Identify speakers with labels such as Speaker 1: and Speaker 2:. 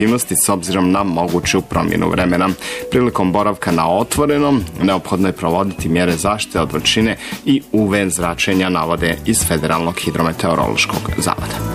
Speaker 1: aktivnosti s obzirom na moguću promjenu vremena. Prilikom boravka na otvorenom neophodno je provoditi mjere zaštite od vrčine i UV zračenja, navode iz Federalnog hidrometeorološkog zavoda.